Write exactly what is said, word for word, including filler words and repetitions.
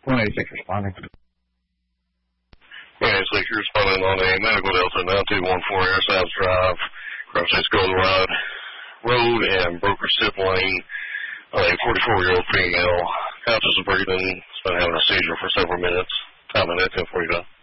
one eighty-six responding. one eighty-six responding on a medical Delta nine two one four Air South Drive, across East Golden Ride Road and Broker Sip Lane. A forty-four-year-old female, conscious of breathing, has been having a seizure for several minutes. Time in at ten forty-nine.